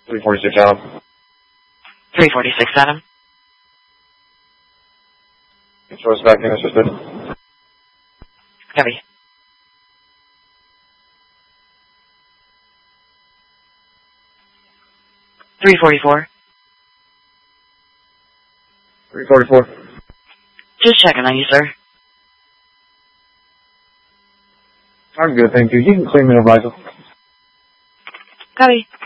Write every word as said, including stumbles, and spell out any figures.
three forty-six Adam. three forty-six Adam. Control back in assisted. Copy. three forty-four. three forty-four. Just checking on you, sir. I'm good, thank you. You can clean me up, Liza. Copy.